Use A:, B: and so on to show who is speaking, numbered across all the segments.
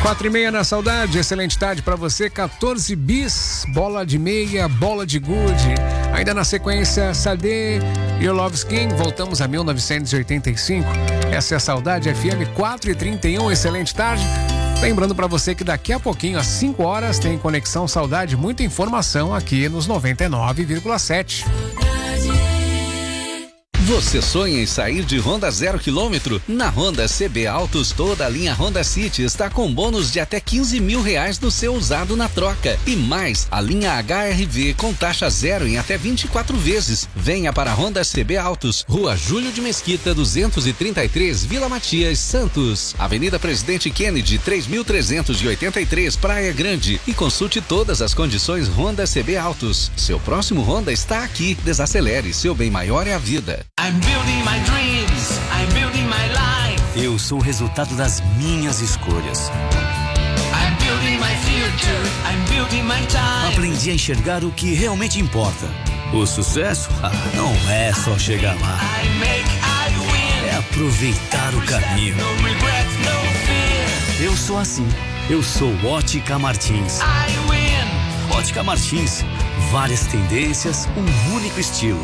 A: 4:30 na Saudade, excelente tarde para você, 14 bis, bola de meia, bola de gude. Ainda na sequência, Sade e o Love Skin, voltamos a 1985. Essa é a Saudade FM 4:31, excelente tarde. Lembrando para você que daqui a pouquinho, às 5 horas, tem Conexão Saudade, muita informação aqui nos 99,7.
B: Você sonha em sair de Honda 0 km? Na Honda CB Autos, toda a linha Honda City está com bônus de até R$15 mil no seu usado na troca. E mais, a linha HR-V com taxa zero em até 24 vezes. Venha para a Honda CB Autos, Rua Júlio de Mesquita, 233, Vila Matias, Santos. Avenida Presidente Kennedy, 3383, Praia Grande. E consulte todas as condições Honda CB Autos. Seu próximo Honda está aqui. Desacelere, seu bem maior é a vida.
C: I'm building my dreams, I'm building my life.
D: Eu sou o resultado das minhas escolhas.
C: I'm building my future, I'm building my time.
D: Aprendi a enxergar o que realmente importa. O sucesso não é só chegar lá.
C: I make, I win.
D: É aproveitar o caminho.
C: No regret, no fear.
D: Eu sou assim. Eu sou Ótica Martins.
C: I win.
D: Ótica Martins. Várias tendências, um único estilo.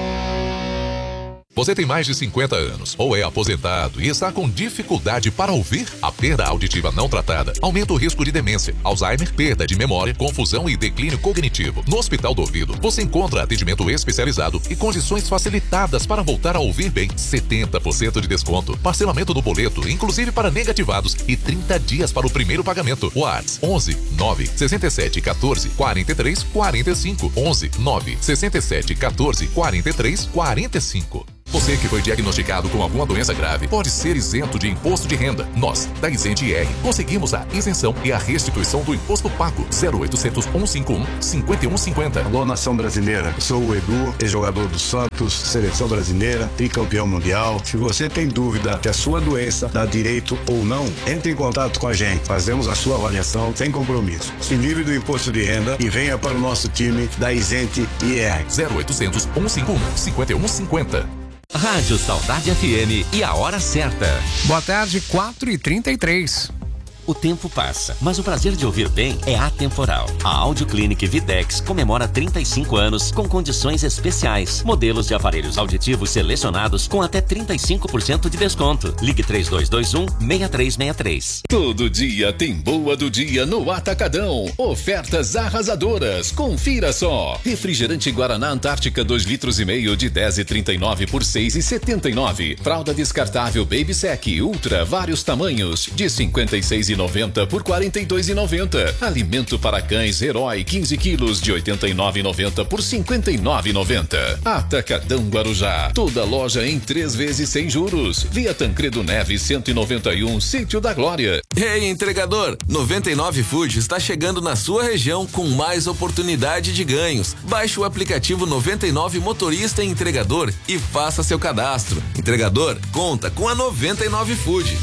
E: Você tem mais de 50 anos ou é aposentado e está com dificuldade para ouvir? A perda auditiva não tratada aumenta o risco de demência, Alzheimer, perda de memória, confusão e declínio cognitivo. No Hospital do Ouvido, você encontra atendimento especializado e condições facilitadas para voltar a ouvir bem. 70% de desconto, parcelamento do boleto, inclusive para negativados, e 30 dias para o primeiro pagamento. WhatsApp 11 9 67 14 43 45 11 9 67 14 43 45. Você que foi diagnosticado com alguma doença grave pode ser isento de imposto de renda. Nós, da Isente IR, conseguimos a isenção e a restituição do imposto pago. 0800 151 5150.
F: Alô, nação brasileira. Eu sou o Edu, ex-jogador do Santos, seleção brasileira, tricampeão mundial. Se você tem dúvida se a sua doença dá direito ou não, entre em contato com a gente. Fazemos a sua avaliação sem compromisso. Se livre do imposto de renda e venha para o nosso time da Isente IR.
E: 0800 151 5150.
G: Rádio Saudade FM e a hora certa.
A: Boa tarde, 4:33.
G: O tempo passa, mas o prazer de ouvir bem é atemporal. A Audio Clinic Videx comemora 35 anos com condições especiais. Modelos de aparelhos auditivos selecionados com até 35% de desconto. Ligue 3221-6363.
H: Todo dia tem boa do dia no Atacadão. Ofertas arrasadoras. Confira só. Refrigerante Guaraná Antártica 2,5 litros de 10,39 por 6,79. Fralda descartável Baby Sec Ultra vários tamanhos de 56,90 por 42,90. Alimento para cães Herói 15 quilos de 89,90 por 59,90. Atacadão Guarujá. Toda loja em 3 vezes sem juros. Via Tancredo Neves 191, Sítio da Glória.
I: Ei, entregador, 99 Food está chegando na sua região com mais oportunidade de ganhos. Baixe o aplicativo 99 Motorista e Entregador e faça seu cadastro. Entregador, conta com a 99 Food.